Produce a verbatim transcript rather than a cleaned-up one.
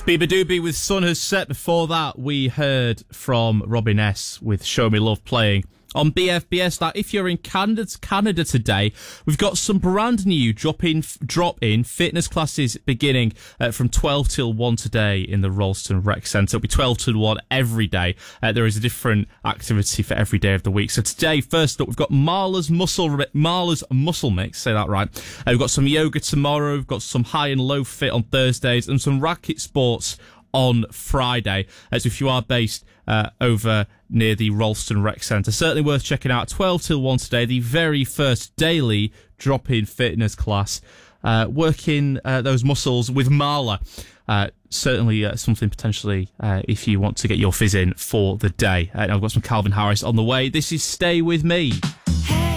Bieber Doobie with Sun Has Set. Before that, we heard from Robin S. with Show Me Love playing on B F B S. Now, if you're in Canada, Canada today, we've got some brand new drop-in drop-in fitness classes beginning uh, from twelve till one today in the Ralston Rec Centre. It'll be twelve till one every day. Uh, there is a different activity for every day of the week. So today, first up, we've got Marla's Muscle Marla's Muscle Mix. Say that right. Uh, we've got some yoga tomorrow. We've got some high and low fit on Thursdays and some racket sports on Friday. As if you are based uh, over near the Ralston Rec Centre, certainly worth checking out. twelve till one today, the very first daily drop-in fitness class, uh, working uh, those muscles with Marla. Uh, certainly uh, something potentially uh, if you want to get your fizz in for the day. Uh, I've got some Calvin Harris on the way. This is Stay With Me. Hey.